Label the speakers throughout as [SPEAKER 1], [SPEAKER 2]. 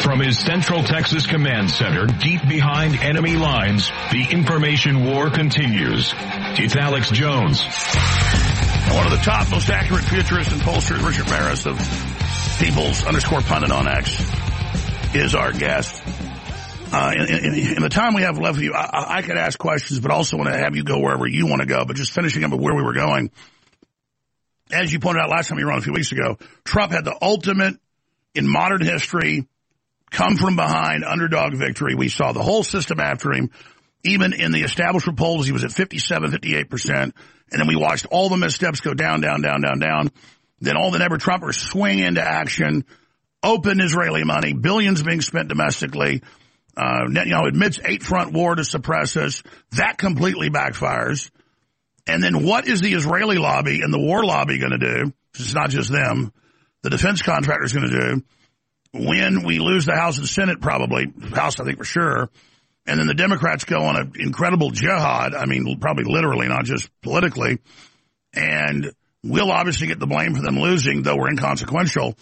[SPEAKER 1] From his Central Texas Command Center, deep behind enemy lines, the information war continues. It's Alex Jones.
[SPEAKER 2] One of the top, most accurate futurists and pollsters, Richard Maris of Peoples_Pundit on X, is our guest. In the time we have left with you, I could ask questions, but also want to have you go wherever you want to go. But just finishing up with where we were going, as you pointed out last time you were on a few weeks ago, Trump had the ultimate, in modern history, come from behind underdog victory. We saw the whole system after him. Even in the establishment polls, he was at 57, 58%. And then we watched all the missteps go down. Then all the never-Trumpers swing into action, open Israeli money, billions being spent domestically. Netanyahu admits 8-front war to suppress us. That completely backfires. And then what is the Israeli lobby and the war lobby going to do? It's not just them. The defense contractors going to do when we lose the House and Senate, probably. House, I think, for sure. And then the Democrats go on an incredible jihad. I mean, probably literally, not just politically. And we'll obviously get the blame for them losing, though we're inconsequential.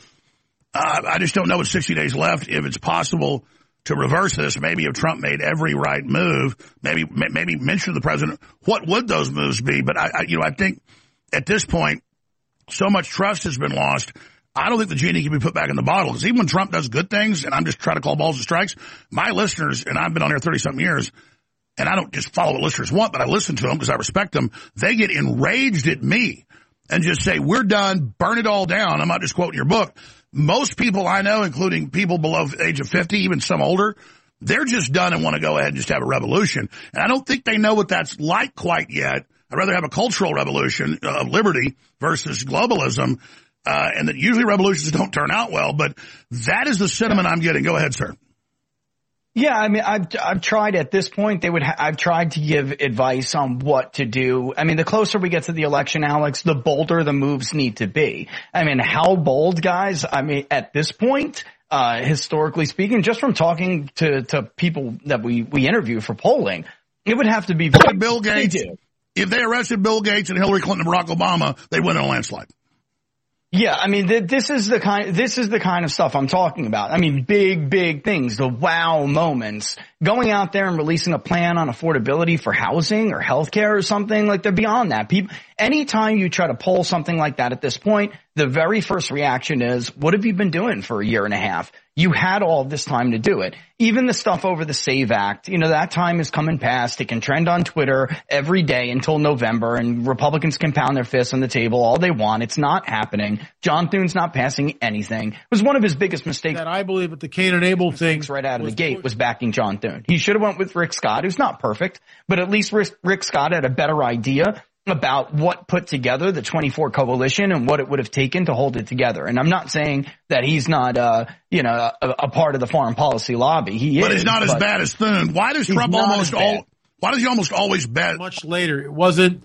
[SPEAKER 2] I just don't know with 60 days left if it's possible to reverse this. Maybe if Trump made every right move, maybe mention to the president, what would those moves be? But I think at this point, so much trust has been lost. I don't think the genie can be put back in the bottle, because even when Trump does good things, and I'm just trying to call balls and strikes, my listeners, and I've been on here 30-something years, and I don't just follow what listeners want, but I listen to them because I respect them. They get enraged at me and just say, we're done, burn it all down. I'm not just quoting your book. Most people I know, including people below the age of 50, even some older, they're just done and want to go ahead and just have a revolution. And I don't think they know what that's like quite yet. I'd rather have a cultural revolution of liberty versus globalism. And that usually revolutions don't turn out well, but that is the sentiment I'm getting. Go ahead, sir.
[SPEAKER 3] Yeah, I mean, I've tried at this point. I've tried to give advice on what to do. I mean, the closer we get to the election, Alex, the bolder the moves need to be. I mean, how bold, guys? I mean, at this point, historically speaking, just from talking to people that we interview for polling, it would have to be
[SPEAKER 2] Bill Gates. If they arrested Bill Gates and Hillary Clinton and Barack Obama, they win in a landslide.
[SPEAKER 3] Yeah, I mean, this is the kind of stuff I'm talking about. I mean, big things, the wow moments, going out there and releasing a plan on affordability for housing or healthcare or something, like they're beyond that. Anytime you try to poll something like that at this point, the very first reaction is, what have you been doing for a year and a half? You had all this time to do it. Even the stuff over the SAVE Act, that time is coming past. It can trend on Twitter every day until November, and Republicans can pound their fists on the table all they want. It's not happening. John Thune's not passing anything. It was one of his biggest mistakes.
[SPEAKER 4] That I believe at the Cain and Abel thing
[SPEAKER 3] right out of the gate was backing John Thune. He should have went with Rick Scott, who's not perfect, but at least Rick Scott had a better idea about what put together the 24 coalition and what it would have taken to hold it together. And I'm not saying that he's not, a part of the foreign policy lobby. He is.
[SPEAKER 2] But he's not as bad as Thune. Why does Trump why does he almost always bet?
[SPEAKER 4] Much later. It wasn't.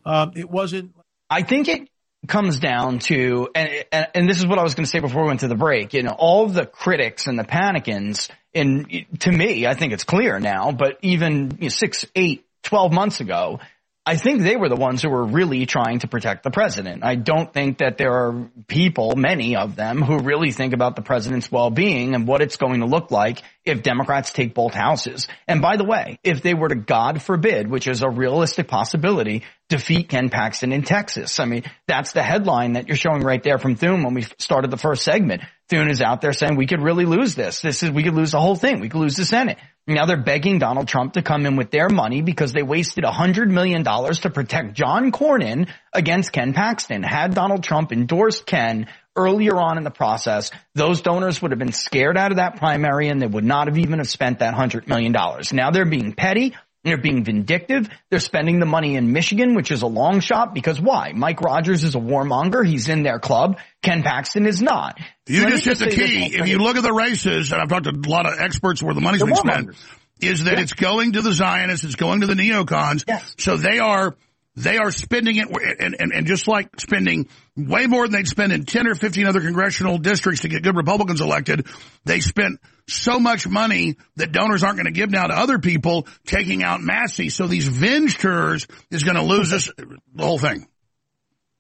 [SPEAKER 3] I think it comes down to, and this is what I was going to say before we went to the break, all of the critics and the panicans, and to me, I think it's clear now, but even 6, 8, 12 months ago, I think they were the ones who were really trying to protect the president. I don't think that there are people, many of them, who really think about the president's well-being and what it's going to look like if Democrats take both houses. And by the way, if they were to, God forbid, which is a realistic possibility, defeat Ken Paxton in Texas. I mean, that's the headline that you're showing right there from Thune when we started the first segment. Thune is out there saying we could really lose this. We could lose the whole thing. We could lose the Senate. Now they're begging Donald Trump to come in with their money because they wasted $100 million to protect John Cornyn against Ken Paxton. Had Donald Trump endorsed Ken earlier on in the process, those donors would have been scared out of that primary and they would not have even have spent that $100 million. Now they're being petty. They're being vindictive. They're spending the money in Michigan, which is a long shot, because why? Mike Rogers is a warmonger. He's in their club. Ken Paxton is not.
[SPEAKER 2] You just hit the key. If you look at the races, and I've talked to a lot of experts where the money's being spent, is that it's going to the Zionists, it's going to the neocons.
[SPEAKER 3] Yes.
[SPEAKER 2] So they are spending it, and just like spending way more than they'd spend in 10 or 15 other congressional districts to get good Republicans elected, they spent so much money that donors aren't going to give now to other people, taking out Massey. So these Venge tours is going to lose the whole thing.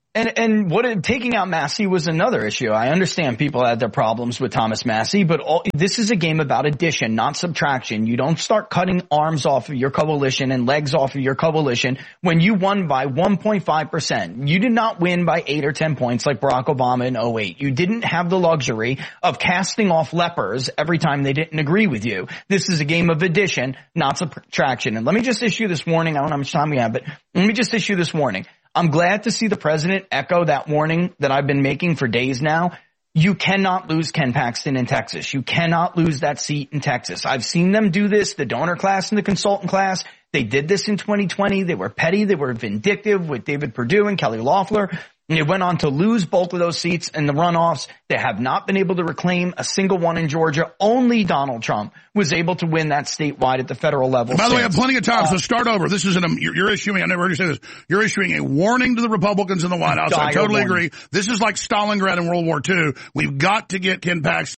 [SPEAKER 3] And taking out Massey was another issue. I understand people had their problems with Thomas Massey, but this is a game about addition, not subtraction. You don't start cutting arms off of your coalition and legs off of your coalition when you won by 1.5%. You did not win by 8 or 10 points like Barack Obama in 2008. You didn't have the luxury of casting off lepers every time they didn't agree with you. This is a game of addition, not subtraction. And let me just issue this warning. I don't know how much time we have, but let me just issue this warning. I'm glad to see the president echo that warning that I've been making for days now. You cannot lose Ken Paxton in Texas. You cannot lose that seat in Texas. I've seen them do this, the donor class and the consultant class. They did this in 2020. They were petty. They were vindictive with David Perdue and Kelly Loeffler. And they went on to lose both of those seats in the runoffs. They have not been able to reclaim a single one in Georgia. Only Donald Trump was able to win that statewide at the federal level.
[SPEAKER 2] By the way, I have plenty of time, so start over. This isn't you're issuing, I never heard you say this, you're issuing a warning to the Republicans in the White House. I totally agree. This is like Stalingrad in World War II. We've got to get Ken Paxton,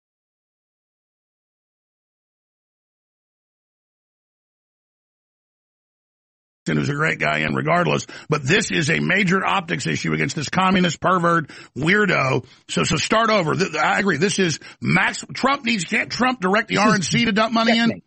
[SPEAKER 2] who's a great guy in regardless, but this is a major optics issue against this communist pervert weirdo. So start over. I agree. This is can't Trump direct the RNC to dump money in?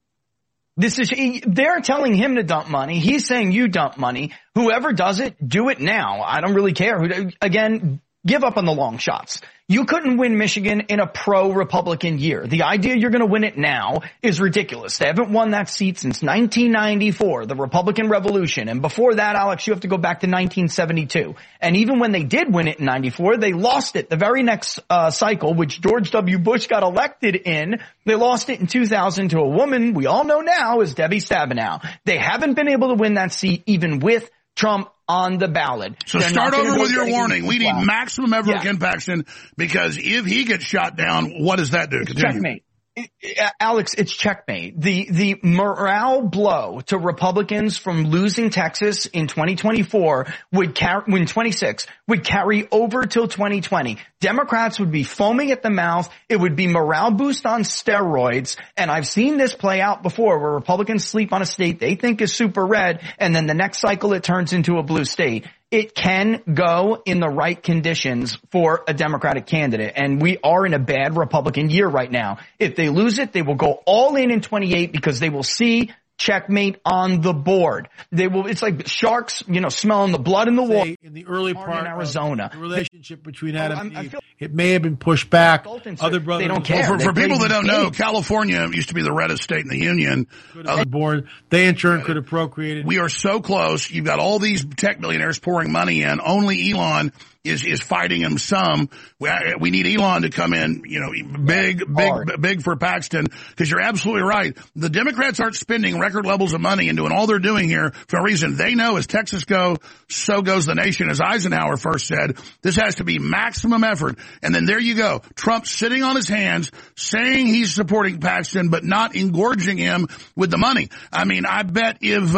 [SPEAKER 3] They're telling him to dump money. He's saying you dump money. Whoever does it, do it now. I don't really care. Again, give up on the long shots. You couldn't win Michigan in a pro-Republican year. The idea you're going to win it now is ridiculous. They haven't won that seat since 1994, the Republican Revolution. And before that, Alex, you have to go back to 1972. And even when they did win it in 94, they lost it the very next cycle, which George W. Bush got elected in. They lost it in 2000 to a woman we all know now as Debbie Stabenow. They haven't been able to win that seat even with Trump on the ballot.
[SPEAKER 2] So start over with your warning. We need maximum effort for Ken Paxton, because if he gets shot down, what does that do?
[SPEAKER 3] Checkmate. Alex, it's checkmate. The morale blow to Republicans from losing Texas in 2024 would carry over till 2020. Democrats would be foaming at the mouth. It would be morale boost on steroids. And I've seen this play out before where Republicans sleep on a state they think is super red, and then the next cycle it turns into a blue state. It can go in the right conditions for a Democratic candidate, and we are in a bad Republican year right now. If they lose it, they will go all in 28 because they will see checkmate on the board. They will. It's like sharks, smelling the blood in the water.
[SPEAKER 4] In the early part
[SPEAKER 3] in Arizona,
[SPEAKER 4] the relationship between Adam and Eve, it may have been pushed back. Other brothers,
[SPEAKER 3] they don't care.
[SPEAKER 2] For people that don't know, California used to be the reddest state in the union.
[SPEAKER 4] Born, they in turn could have procreated.
[SPEAKER 2] We are so close. You've got all these tech billionaires pouring money in. Only Elon is fighting him some. We need Elon to come in, big for Paxton, because you're absolutely right. The Democrats aren't spending record levels of money and doing all they're doing here for a reason. They know as Texas goes, so goes the nation. As Eisenhower first said, this has to be maximum effort. And then there you go. Trump sitting on his hands saying he's supporting Paxton, but not engorging him with the money. I mean, I bet if,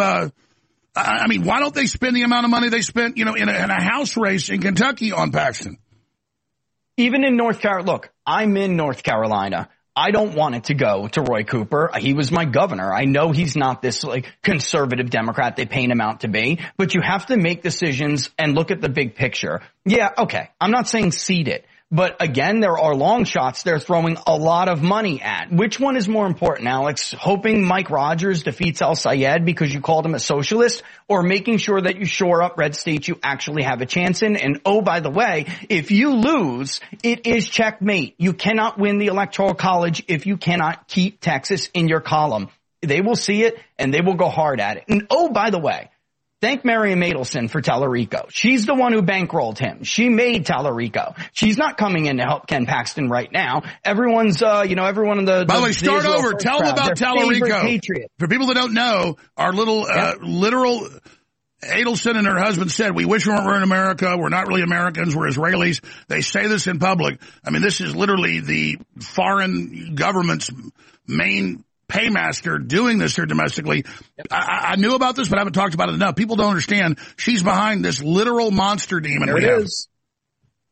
[SPEAKER 2] why don't they spend the amount of money they spent, in a House race in Kentucky on Paxton?
[SPEAKER 3] Even in North Carolina, look, I'm in North Carolina. I don't want it to go to Roy Cooper. He was my governor. I know he's not this conservative Democrat they paint him out to be, but you have to make decisions and look at the big picture. Yeah, okay. I'm not saying seed it. But again, there are long shots they're throwing a lot of money at. Which one is more important, Alex? Hoping Mike Rogers defeats El Sayed because you called him a socialist, or making sure that you shore up red states you actually have a chance in? And oh, by the way, if you lose, it is checkmate. You cannot win the Electoral College if you cannot keep Texas in your column. They will see it and they will go hard at it. And oh, by the way, thank Mariam Adelson for Tallarico. She's the one who bankrolled him. She made Tallarico. She's not coming in to help Ken Paxton right now. Everyone's, everyone in the...
[SPEAKER 2] By the way, start over. Tell them about Tallarico. For people that don't know, our little, literal... Adelson and her husband said, we wish we weren't in America. We're not really Americans. We're Israelis. They say this in public. I mean, this is literally the foreign government's main paymaster doing this here domestically. Yep. I knew about this, but I haven't talked about it enough. People don't understand. She's behind this literal monster demon.
[SPEAKER 3] There it is.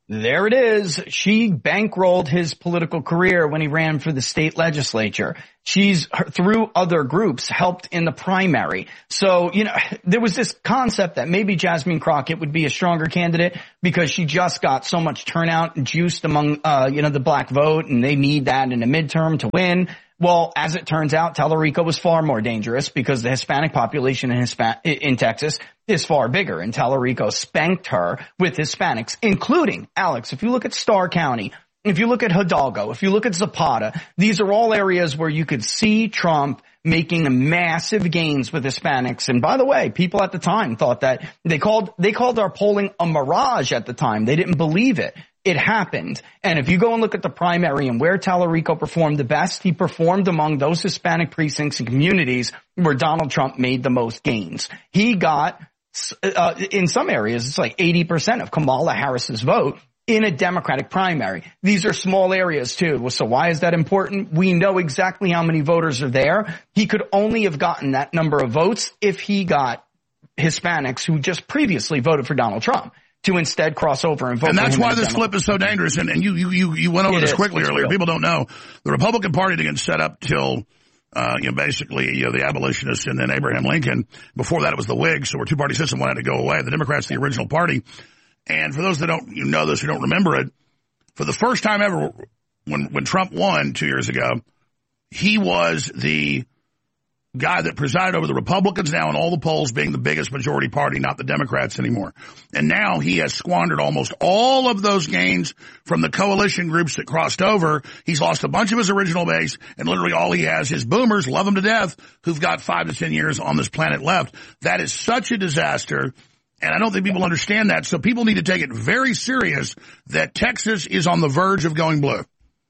[SPEAKER 3] There it is. She bankrolled his political career when he ran for the state legislature. She's, through other groups, helped in the primary. So, there was this concept that maybe Jasmine Crockett would be a stronger candidate because she just got so much turnout and juiced among, the black vote, and they need that in a midterm to win. Well, as it turns out, Tallarico was far more dangerous because the Hispanic population in Texas is far bigger, and Tallarico spanked her with Hispanics, including, Alex, if you look at Starr County, if you look at Hidalgo, if you look at Zapata, these are all areas where you could see Trump making massive gains with Hispanics. And by the way, people at the time thought that they called our polling a mirage at the time. They didn't believe it. It happened. And if you go and look at the primary and where Tallarico performed the best, he performed among those Hispanic precincts and communities where Donald Trump made the most gains. He got, in some areas, it's like 80% of Kamala Harris's vote in a Democratic primary. These are small areas too. So why is that important? We know exactly how many voters are there. He could only have gotten that number of votes if he got Hispanics who just previously voted for Donald Trump to instead cross over and vote.
[SPEAKER 2] And that's
[SPEAKER 3] for him
[SPEAKER 2] why this flip is so dangerous. And you went over this quickly earlier. People don't know the Republican Party didn't get set up till basically the abolitionists and then Abraham Lincoln. Before that, it was the Whigs. So our two-party system wanted to go away. The Democrats, the original party. And for those that don't know this, who don't remember it, for the first time ever, when Trump won 2 years ago, he was the guy that presided over the Republicans now in all the polls, being the biggest majority party, not the Democrats anymore. And now he has squandered almost all of those gains from the coalition groups that crossed over. He's lost a bunch of his original base, and literally all he has is boomers, love him to death, who've got 5 to 10 years on this planet left. That is such a disaster. And I don't think people understand that. So people need to take it very serious that Texas is on the verge of going blue.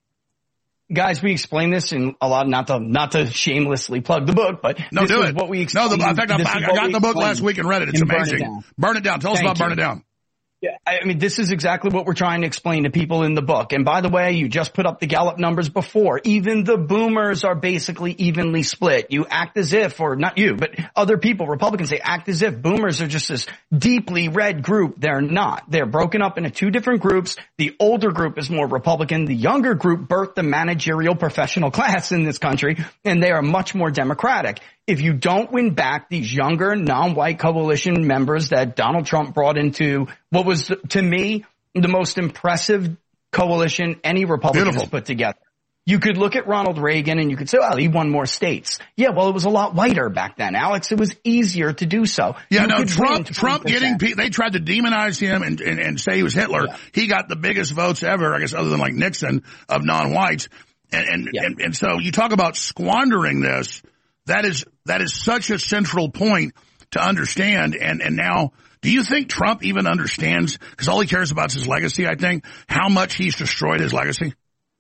[SPEAKER 3] Guys, we explain this in a lot, not to shamelessly plug the book, but
[SPEAKER 2] no,
[SPEAKER 3] this
[SPEAKER 2] do
[SPEAKER 3] is
[SPEAKER 2] it.
[SPEAKER 3] what we explain.
[SPEAKER 2] No, in fact, I got the book last week and read it. It's amazing. Burn It Down. Tell us about Burn It Down.
[SPEAKER 3] Yeah, I mean, this is exactly what we're trying to explain to people in the book. And by the way, you just put up the Gallup numbers before. Even the boomers are basically evenly split. You act as if, or not you, but other people, Republicans, they act as if boomers are just this deeply red group. They're not. They're broken up into 2 different groups. The older group is more Republican. The younger group birthed the managerial professional class in this country, and they are much more Democratic. If you don't win back these younger, non-white coalition members that Donald Trump brought into what was, to me, the most impressive coalition any Republican has put together. You could look at Ronald Reagan and you could say, well, he won more states. Yeah, well, it was a lot whiter back then, Alex. It was easier to do so.
[SPEAKER 2] Yeah, no, Trump getting, they tried to demonize him and say he was Hitler. Yeah. He got the biggest votes ever, I guess, other than like Nixon, of non-whites. And so you talk about squandering this. That is such a central point to understand. And now, do you think Trump even understands, because all he cares about is his legacy, I think, how much he's destroyed his legacy?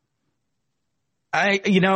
[SPEAKER 3] I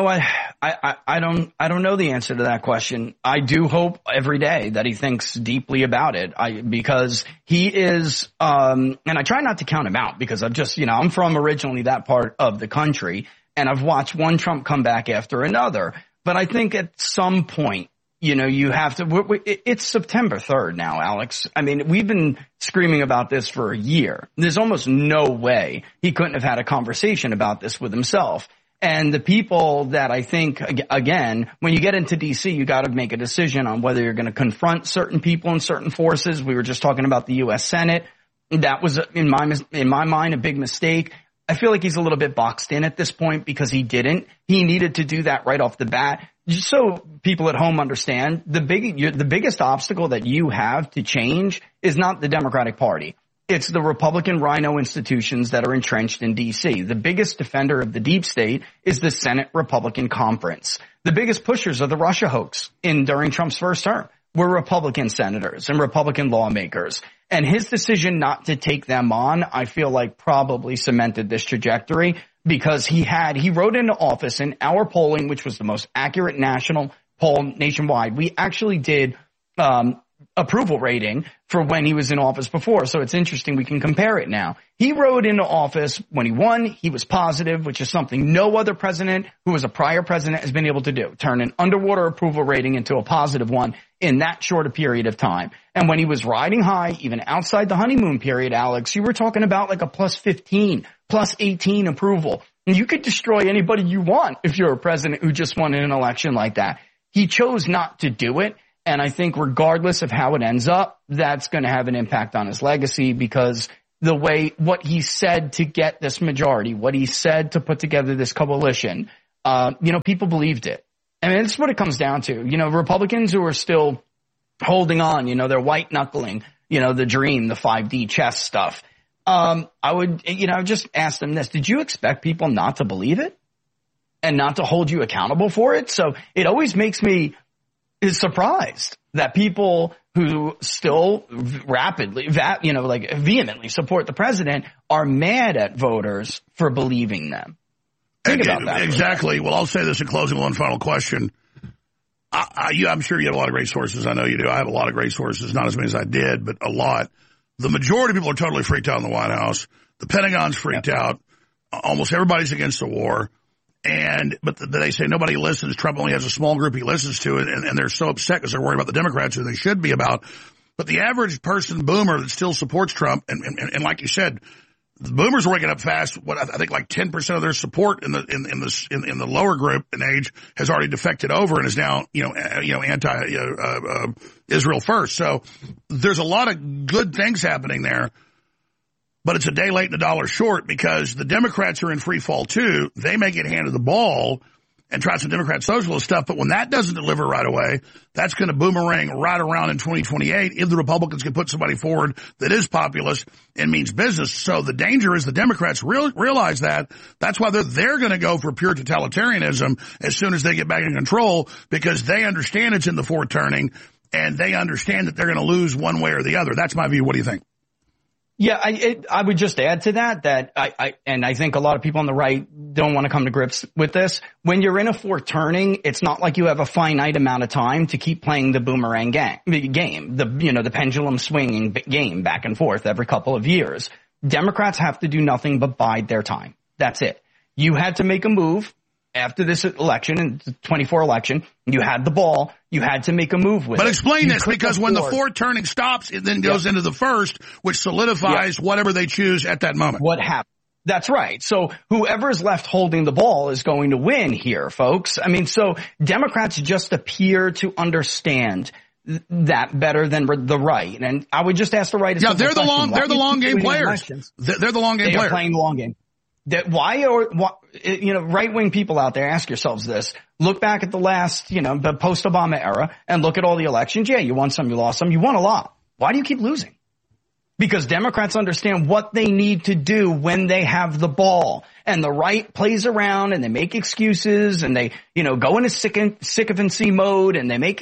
[SPEAKER 3] don't know the answer to that question. I do hope every day that he thinks deeply about it. Because he is, and I try not to count him out because I've just, I'm from originally that part of the country, and I've watched one Trump come back after another. But I think at some point, you have to, it's September 3rd now, Alex. I mean, we've been screaming about this for a year. There's almost no way he couldn't have had a conversation about this with himself. And the people that I think, again, when you get into D.C., you got to make a decision on whether you're going to confront certain people and certain forces. We were just talking about the U.S. Senate. That was, in my mind, a big mistake. I feel like he's a little bit boxed in at this point because he didn't. He needed to do that right off the bat. Just so people at home understand, the biggest obstacle that you have to change is not the Democratic Party. It's the Republican rhino institutions that are entrenched in D.C. The biggest defender of the deep state is the Senate Republican Conference. The biggest pushers of the Russia hoax during Trump's first term were Republican senators and Republican lawmakers. And his decision not to take them on, I feel like probably cemented this trajectory because he rode into office in our polling, which was the most accurate national poll nationwide. We actually did, approval rating for when he was in office before. So it's interesting. We can compare it now. He rode into office when he won. He was positive, which is something no other president who was a prior president has been able to do. Turn an underwater approval rating into a positive one in that short a period of time. And when he was riding high, even outside the honeymoon period, Alex, you were talking about like a plus 15, plus 18 approval. And you could destroy anybody you want if you're a president who just won in an election like that. He chose not to do it. And I think regardless of how it ends up, that's going to have an impact on his legacy, because the way what he said to get this majority, what he said to put together this coalition, people believed it. I mean, it's what it comes down to. Republicans who are still holding on, they're white knuckling, the dream, the 5D chess stuff. I would, just ask them this. Did you expect people not to believe it and not to hold you accountable for it? So it always makes me surprised that people who still vehemently support the president are mad at voters for believing them. Think about that.
[SPEAKER 2] Exactly. Well, I'll say this in closing, one final question. I'm sure you have a lot of great sources. I know you do. I have a lot of great sources, not as many as I did, but a lot. The majority of people are totally freaked out in the White House. The Pentagon's freaked out. Almost everybody's against the war. But they say nobody listens. Trump only has a small group he listens to, and they're so upset because they're worried about the Democrats, who they should be about. But the average person, boomer, that still supports Trump, and like you said, the boomers are waking up fast. What I think like 10% of their support in the lower group in age has already defected over and is now anti Israel first. So there's a lot of good things happening there. But it's a day late and a dollar short, because the Democrats are in free fall too. They may get handed the ball and try some Democrat socialist stuff, but when that doesn't deliver right away, that's going to boomerang right around in 2028 if the Republicans can put somebody forward that is populist and means business. So the danger is the Democrats realize that. That's why they're going to go for pure totalitarianism as soon as they get back in control, because they understand it's in the fourth turning, and they understand that they're going to lose one way or the other. That's my view. What do you think?
[SPEAKER 3] Yeah, I would just add to that I think a lot of people on the right don't want to come to grips with this. When you're in a fourth turning, it's not like you have a finite amount of time to keep playing the boomerang game, the pendulum swinging game back and forth every couple of years. Democrats have to do nothing but bide their time. That's it. You had to make a move after this election, in the 24 election. You had the ball. You had to make a move with it.
[SPEAKER 2] But explain this, because when the fourth turning stops, it then goes into the first, which solidifies whatever they choose at that moment.
[SPEAKER 3] What happened? That's right. So whoever's left holding the ball is going to win here, folks. I mean, so Democrats just appear to understand that better than the right. And I would just ask the right.
[SPEAKER 2] Yeah, they're the long game players. They're the long game players.
[SPEAKER 3] They are playing the long game. Why, right-wing people out there, ask yourselves this. Look back at the last, the post-Obama era, and look at all the elections. Yeah, you won some, you lost some, you won a lot. Why do you keep losing? Because Democrats understand what they need to do when they have the ball. And the right plays around, and they make excuses, and they, go into sycophancy mode, and they make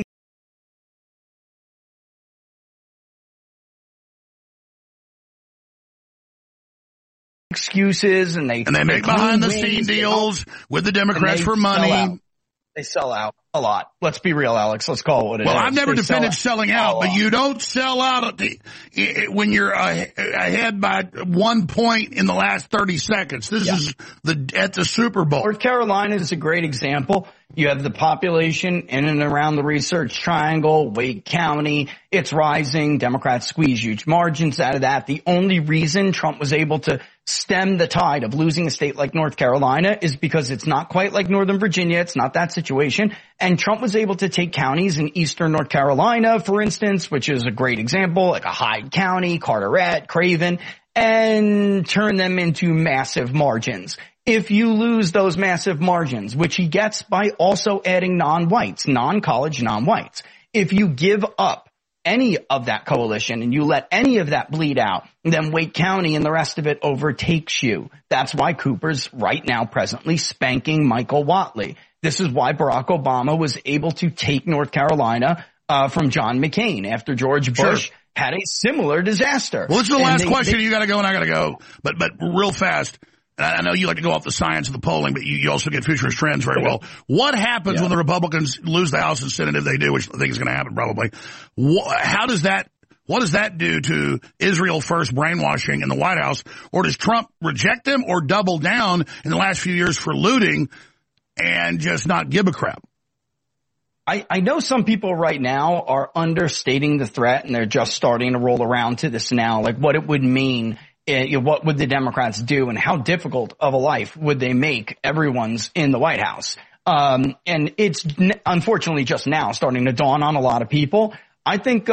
[SPEAKER 3] excuses, and they
[SPEAKER 2] make behind the scene deals with the Democrats for money.
[SPEAKER 3] They sell out a lot. Let's be real, Alex. Let's call it what it is.
[SPEAKER 2] Well, I've never defended selling out, but you don't sell out when you're ahead by 1 point in the last 30 seconds. This is at the Super Bowl.
[SPEAKER 3] North Carolina is a great example. You have the population in and around the Research Triangle, Wake County. It's rising. Democrats squeeze huge margins out of that. The only reason Trump was able to stem the tide of losing a state like North Carolina is because it's not quite like Northern Virginia. It's not that situation. And Trump was able to take counties in eastern North Carolina, for instance, which is a great example, like a Hyde County, Carteret, Craven, and turn them into massive margins. If you lose those massive margins, which he gets by also adding non-whites, non-college non-whites, if you give up any of that coalition and you let any of that bleed out, then Wake County and the rest of it overtakes you. That's why Cooper's right now presently spanking Michael Whatley. This is why Barack Obama was able to take North Carolina from John McCain after George Bush had a similar disaster.
[SPEAKER 2] Well, this is the last question. You got to go and I got to go. But real fast. I know you like to go off the science of the polling, but you also get futurist trends very well. What happens when the Republicans lose the House and Senate, if they do, which I think is going to happen probably? What does that do to Israel first brainwashing in the White House? Or does Trump reject them or double down in the last few years for looting and just not give a crap?
[SPEAKER 3] I know some people right now are understating the threat, and they're just starting to roll around to this now, like what it would mean. What would the Democrats do, and how difficult of a life would they make everyone's in the White House? And it's unfortunately just now starting to dawn on a lot of people. I think,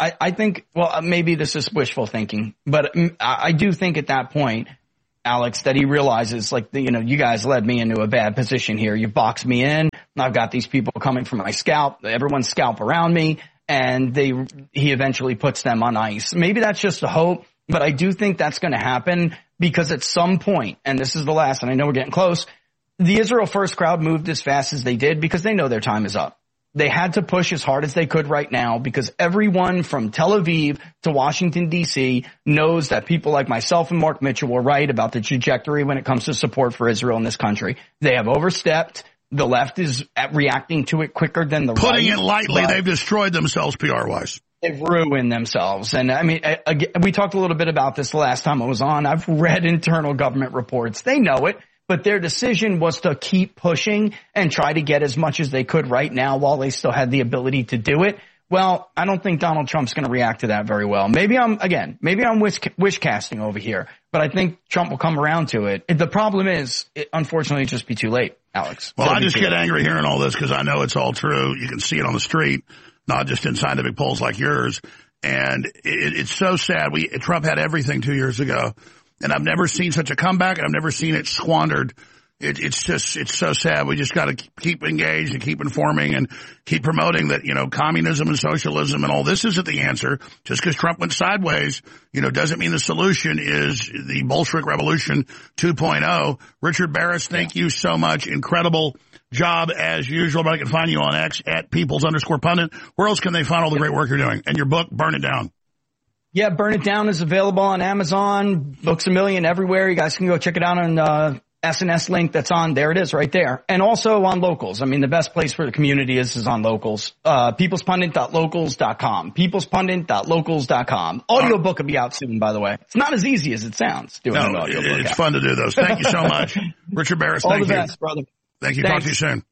[SPEAKER 3] well, maybe this is wishful thinking, but I do think at that point, Alex, that he realizes, like, you guys led me into a bad position here. You boxed me in. I've got these people coming for my scalp, everyone's scalp around me, and he eventually puts them on ice. Maybe that's just a hope. But I do think that's going to happen because at some point, and this is the last, and I know we're getting close, the Israel First crowd moved as fast as they did because they know their time is up. They had to push as hard as they could right now because everyone from Tel Aviv to Washington, D.C. knows that people like myself and Mark Mitchell were right about the trajectory when it comes to support for Israel in this country. They have overstepped. The left is reacting to it quicker than the right.
[SPEAKER 2] Putting it lightly, they've destroyed themselves PR-wise.
[SPEAKER 3] They've ruined themselves. And I mean, we talked a little bit about this the last time I was on. I've read internal government reports. They know it, but their decision was to keep pushing and try to get as much as they could right now while they still had the ability to do it. Well, I don't think Donald Trump's going to react to that very well. Maybe I'm wish casting over here, but I think Trump will come around to it. The problem is, unfortunately, it'll just be too late, Alex.
[SPEAKER 2] Well, I just get angry hearing all this because I know it's all true. You can see it on the street, not just in scientific polls like yours. And it's so sad. Trump had everything 2 years ago, and I've never seen such a comeback, and I've never seen it squandered. It's so sad. We just got to keep engaged and keep informing and keep promoting that, communism and socialism and all this isn't the answer. Just because Trump went sideways, doesn't mean the solution is the Bolshevik Revolution 2.0. Richard Barris, thank you so much. Incredible job as usual. But I can find you on X at @peoples_pundit. Where else can they find all the great work you're doing? And your book, Burn It Down.
[SPEAKER 3] Yeah, Burn It Down is available on Amazon, Books A Million, everywhere. You guys can go check it out on SNS link that's on there. It is right there. And also on Locals. I mean, the best place for the community is on Locals. peoplespundit.locals.com. peoplespundit.locals.com. Audiobook will be out soon, by the way. It's not as easy as it sounds doing an audiobook.
[SPEAKER 2] It's fun to do those. Thank you so much. Richard Barris, thank you.
[SPEAKER 3] All the best, brother.
[SPEAKER 2] Thank you.
[SPEAKER 3] Thanks.
[SPEAKER 2] Talk to you soon.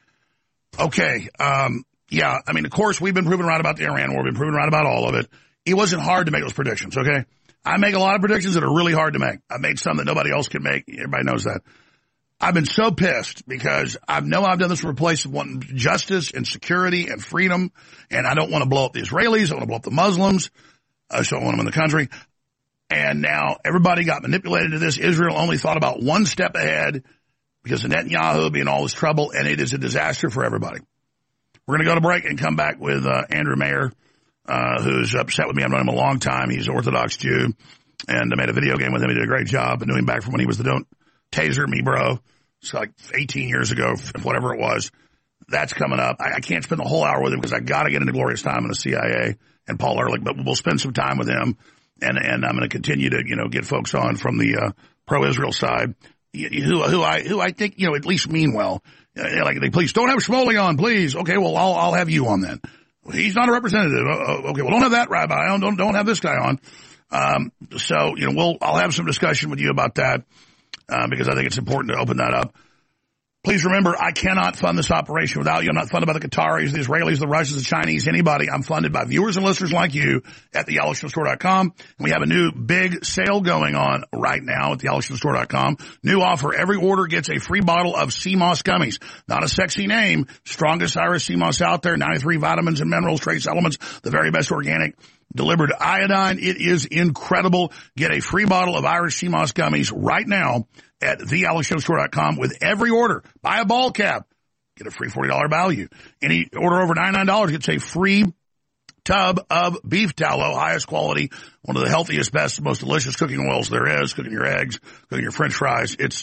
[SPEAKER 2] Okay. Yeah, I mean, of course, we've been proven right about the Iran war. We've been proven right about all of it. It wasn't hard to make those predictions, okay? I make a lot of predictions that are really hard to make. I made some that nobody else can make. Everybody knows that. I've been so pissed because I know I've done this from a place of wanting justice and security and freedom, and I don't want to blow up the Israelis. I want to blow up the Muslims. I just don't want them in the country. And now everybody got manipulated to this. Israel only thought about one step ahead because of Netanyahu being all this trouble, and it is a disaster for everybody. We're going to go to break and come back with Andrew Mayer, who's upset with me. I've known him a long time. He's an Orthodox Jew, and I made a video game with him. He did a great job. I knew him back from when he was the Don't Taser Me Bro. It's like 18 years ago, whatever it was. That's coming up. I can't spend the whole hour with him because I got to get into Glorious Time in the CIA and Paul Ehrlich, but we'll spend some time with him, and I'm going to continue to, get folks on from the pro-Israel side who I think, at least mean well. Like, they please don't have Shmuley on, please. Okay, well, I'll have you on then. He's not a representative. Okay, well, don't have that rabbi on. Don't have this guy on. So, I'll have some discussion with you about that, because I think it's important to open that up. Please remember, I cannot fund this operation without you. I'm not funded by the Qataris, the Israelis, the Russians, the Chinese, anybody. I'm funded by viewers and listeners like you at thealexstore.com. We have a new big sale going on right now at thealexstore.com. New offer. Every order gets a free bottle of sea moss gummies. Not a sexy name. Strongest Irish sea moss out there. 93 vitamins and minerals, trace elements. The very best organic delivered iodine. It is incredible. Get a free bottle of Irish sea moss gummies right now at thealexstore.com with every order. Buy a ball cap. Get a free $40 value. Any order over $99 gets a free tub of beef tallow, highest quality, one of the healthiest, best, most delicious cooking oils there is. Cooking your eggs, cooking your French fries. It's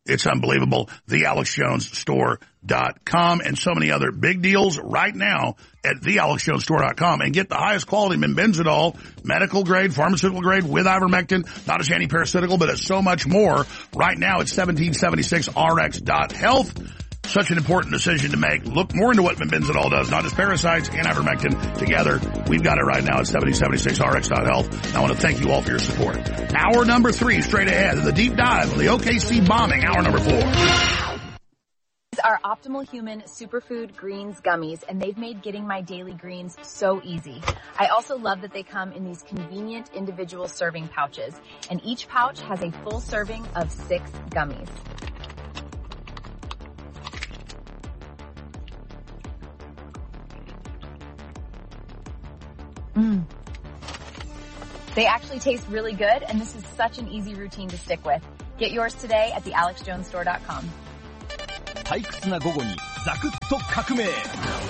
[SPEAKER 2] It's unbelievable. TheAlexJonesStore.com and so many other big deals right now at TheAlexJonesStore.com, and get the highest quality Benzidol, medical grade, pharmaceutical grade with ivermectin, not just antiparasitical, but it's so much more. Right now it's 1776rx.health. Such an important decision to make. Look more into what Benzidol does, not just parasites and ivermectin together. We've got it right now at 1776rx.health. I want to thank you all for your support. Hour number 3 straight ahead. The deep dive on the OKC bombing. Hour number 4.
[SPEAKER 5] These are Optimal Human Superfood Greens Gummies, and they've made getting my daily greens so easy. I also love that they come in these convenient individual serving pouches, and each pouch has a full serving of 6 gummies. They actually taste really good, and this is such an easy routine to stick with. Get yours today at thealexjonesstore.com.
[SPEAKER 6] 退屈な午後にザクッと革命